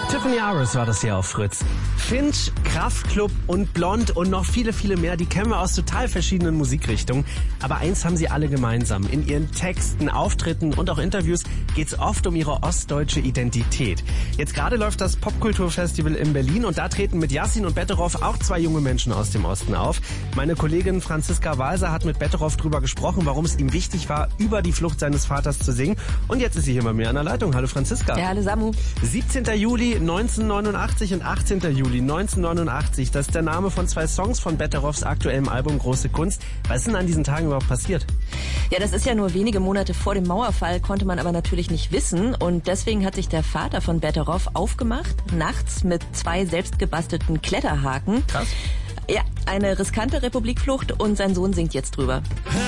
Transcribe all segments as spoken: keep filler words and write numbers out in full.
Tiffany Harris war das hier auf Fritz. Finch, Kraftklub und Blond und noch viele, viele mehr, die kennen wir aus total verschiedenen Musikrichtungen. Aber eins haben sie alle gemeinsam. In ihren Texten, Auftritten und auch Interviews geht's oft um ihre ostdeutsche Identität. Jetzt gerade läuft das Popkulturfestival in Berlin und da treten mit Yassin und Betteroff auch zwei junge Menschen aus dem Osten auf. Meine Kollegin Franziska Walser hat mit Betteroff drüber gesprochen, warum es ihm wichtig war, über die Flucht seines Vaters zu singen. Und jetzt ist sie hier bei mir an der Leitung. Hallo Franziska. Ja, hallo Samu. siebzehnten Juli neunzehnhundertneunundachtzig und achtzehnten Juli neunzehnhundertneunundachtzig. Das ist der Name von zwei Songs von Betteroffs aktuellem Album Große Kunst. Was ist denn an diesen Tagen überhaupt passiert? Ja, das ist ja nur wenige Monate vor dem Mauerfall, konnte man aber natürlich nicht wissen. Und deswegen hat sich der Vater von Betteroff aufgemacht, nachts mit zwei selbstgebastelten Kletterhaken. Krass. Ja, eine riskante Republikflucht und sein Sohn singt jetzt drüber.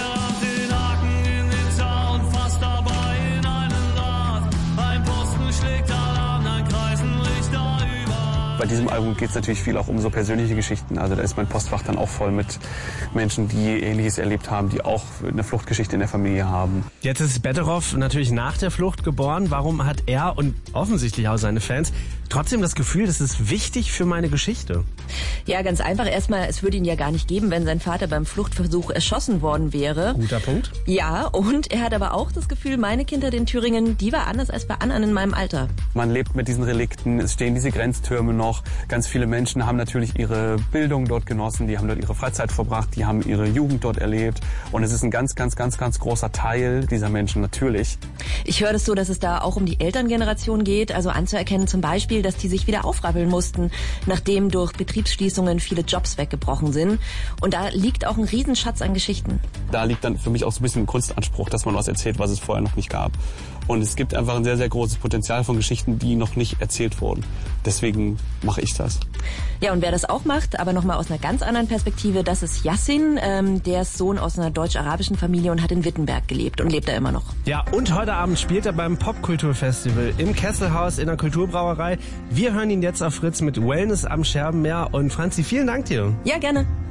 Bei diesem Album geht es natürlich viel auch um so persönliche Geschichten. Also da ist mein Postfach dann auch voll mit Menschen, die Ähnliches erlebt haben, die auch eine Fluchtgeschichte in der Familie haben. Jetzt ist Betteroff natürlich nach der Flucht geboren. Warum hat er und offensichtlich auch seine Fans trotzdem das Gefühl, das ist wichtig für meine Geschichte? Ja, ganz einfach. Erstmal, es würde ihn ja gar nicht geben, wenn sein Vater beim Fluchtversuch erschossen worden wäre. Guter Punkt. Ja, und er hat aber auch das Gefühl, meine Kindheit in Thüringen, die war anders als bei anderen in meinem Alter. Man lebt mit diesen Relikten, es stehen diese Grenztürme noch. Ganz viele Menschen haben natürlich ihre Bildung dort genossen, die haben dort ihre Freizeit verbracht, die haben ihre Jugend dort erlebt. Und es ist ein ganz, ganz, ganz, ganz großer Teil dieser Menschen natürlich. Ich höre das so, dass es da auch um die Elterngeneration geht, also anzuerkennen zum Beispiel, dass die sich wieder aufrappeln mussten, nachdem durch Betriebsschließungen viele Jobs weggebrochen sind. Und da liegt auch ein Riesenschatz an Geschichten. Da liegt dann für mich auch so ein bisschen ein Kunstanspruch, dass man was erzählt, was es vorher noch nicht gab. Und es gibt einfach ein sehr, sehr großes Potenzial von Geschichten, die noch nicht erzählt wurden. Deswegen mache ich das. Ja, und wer das auch macht, aber nochmal aus einer ganz anderen Perspektive, das ist Yassin. Ähm, der ist Sohn aus einer deutsch-arabischen Familie und hat in Wittenberg gelebt und lebt da immer noch. Ja, und heute Abend spielt er beim Popkulturfestival im Kesselhaus in der Kulturbrauerei. Wir hören ihn jetzt auf Fritz mit Wellness am Scherbenmeer. Und Franzi, vielen Dank dir. Ja, gerne.